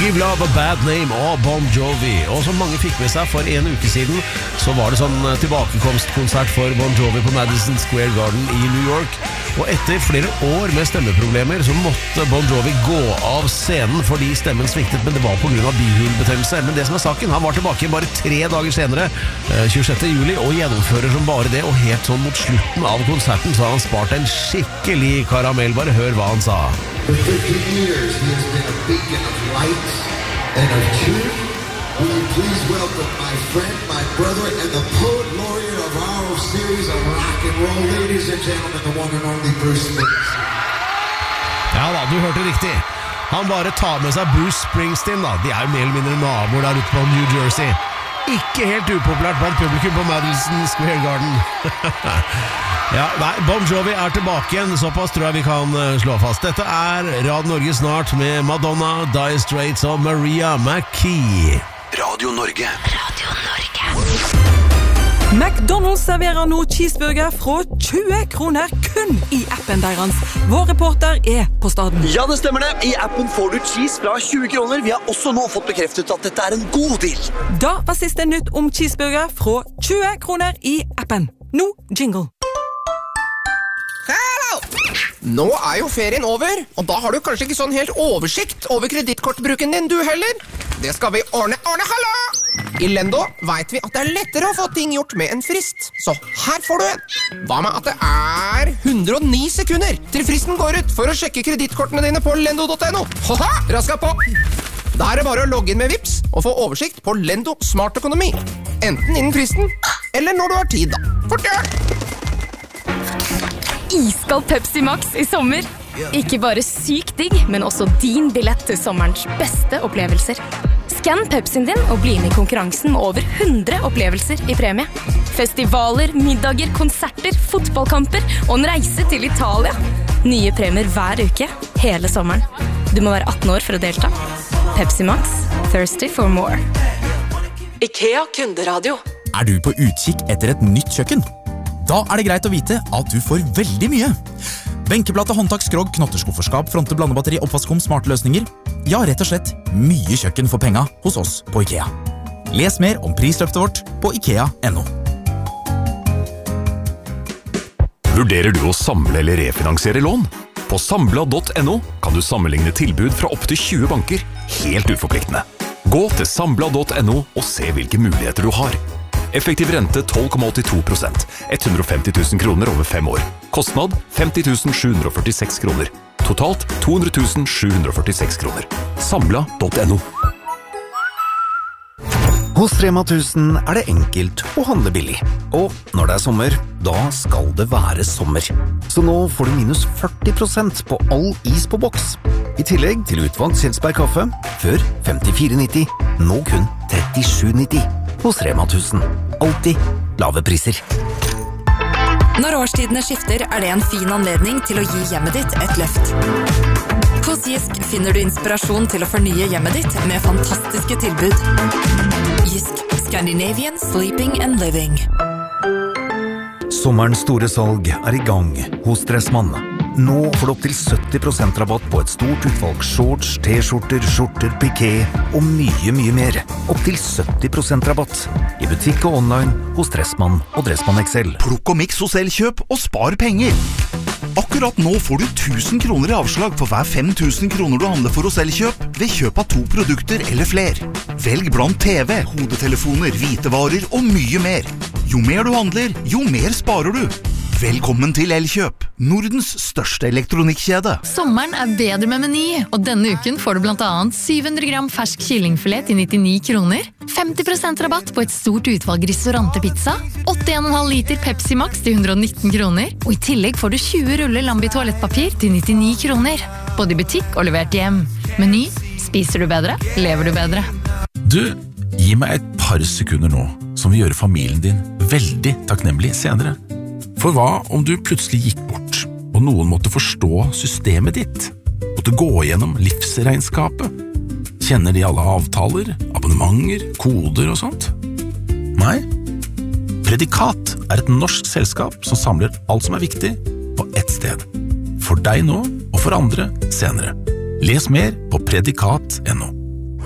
Give Love a Bad Name og Bon Jovi. Og som mange fikk med seg for en uke siden, så var det sånn tilbakekomstkonsert for Bon Jovi på Madison Square Garden i New York. Og etter flere år med stemmeproblemer så måtte Bon Jovi gå av scenen fordi stemmen sviktet, men det var på grunn av bihulebetennelse. Men det som er saken, han var tilbake bare 3 dager senere, 26. juli, og gjennomfører som bare det, og helt sånn mot slutten av konserten så har han spart en skikkelig karamell. Bare hør hva han sa. For 50 years, he has been a beacon of light and of truth. Will you please welcome my friend, my brother, and the poet laureate of our series of rock and roll, ladies and gentlemen, the one and only Bruce Springsteen. Ja da, du hørte riktig. Han bare tar med seg Bruce Springsteen da. De er jo mer eller mindre naboer der ute på New Jersey. Ikke helt upopulært blant publikum på Madison Square Garden. Ja, nei, Bon Jovi er tilbake igjen, såpass tror jeg vi kan slå fast. Dette er Radio Norge snart med Madonna, Dire Straits og Maria McKee. Radio Norge. Radio Norge. McDonald's serverer nå cheeseburger fra 20 kroner kun i appen deres. Vår reporter er på staden. Ja, det stemmer det. I appen får du cheese fra 20 kroner. Vi har også nå fått bekreftet at dette er en god deal. Da var siste nytt om cheeseburger fra 20 kroner i appen. Nå jingle. Hallo! Nå er jo ferien over, og da har du kanskje ikke sånn helt oversikt over kredittkortbruken din du heller. Det skal vi ordne, hallo! I Lendo vet vi at det er lettere å få ting gjort med en frist, så her får du en. Hva med at det er 109 sekunder til fristen går ut for å sjekke kredittkortene dine på lendo.no? Haha, raska på! Da er det bare å logge inn med Vips og få oversikt på Lendo Smart Økonomi. Enten innen fristen, eller når du har tid da. Fortgjør! Iskald Pepsi Max i sommer. Ikke bare sykt digg, men også din billett til sommerens beste opplevelser. Skann Pepsien din og bli med i konkurransen med over 100 opplevelser i premie. Festivaler, middager, konserter, fotballkamper og en reise til Italia. Nye premier hver uke, hele sommeren. Du må være 18 år for å delta. Pepsi Max, thirsty for more. IKEA Kunderadio. Er du på utkikk etter et nytt kjøkken? Da er det greit å vite at du får veldig mye. Benkeplate, håndtak, skrog, knotterskufferskap, fronte, blandebatteri, oppvaskom, smarte løsninger. Ja, rett og slett mye kjøkken for penga hos oss på IKEA. Les mer om prisløftet vårt på IKEA.no. Vurderer du å samle eller refinansiere lån? På Sambla.no kan du sammenligne tilbud fra opp til 20 banker, helt uforpliktende. Gå til Sambla.no og se hvilke muligheter du har. Effektiv rente 12,82%, 150 000 kroner over 5 år. Kostnad 50 746 kroner. Totalt 200 746 kroner. Sambla.no. Hos Rema 1000 er det enkelt å handle billig. Og når det er sommer, da skal det være sommer. Så nå får du minus 40% på all is på boks. I tillegg til utvalgt Kjelsberg kaffe, før 54,90, nå kun 37,90. Hos Rema 1000. Alltid lave priser. Når årstidene skifter, er det en fin anledning til å gi hjemmet ditt et løft. Hos Jysk finner du inspirasjon til å fornye hjemmet ditt med fantastiske tilbud. Jysk, Scandinavian Sleeping and Living. Sommerens store salg er i gang hos Dressmann. Nå får du opp til 70% rabatt på et stort utvalg shorts, t-skjorter, skjorter, piké og mye mer. Opp til 70% rabatt i butikk og online hos Dressmann og Dressmann XL. Plukk og miks hos Elkjøp og spar penger. Akkurat nå får du 1000 kroner i avslag for hver 5000 kroner du handler for hos Elkjøp ved kjøp av 2 produkter eller fler. Velg blant TV, hodetelefoner, hvitevarer og mye mer. Jo mer du handler, jo mer sparer du. Velkommen til Elkjøp, Nordens største elektronikkjede. Sommeren er bedre med Meny, og denne uken får du blant annet 700 gram fersk kyllingfilet til 99 kroner, 50% rabatt på et stort utvalg ristorantepizza, 81,5 liter Pepsi Max til 119 kroner, og i tillegg får du 20 ruller Lambi toalettpapir til 99 kroner, både i butikk og levert hjem. Meny, spiser du bedre, lever du bedre. Du, gi meg et par sekunder nå, som vil gjøre familien din veldig takknemlig senere. For hva om du plutselig gikk bort, og noen måtte forstå systemet ditt? Måtte gå gjennom livsregnskapet? Kjenner de alle avtaler, abonnementer, koder og sånt? Nei? Predikat er et norsk selskap som samler alt som er viktig på ett sted. For deg nå, og for andre senere. Les mer på predikat.no.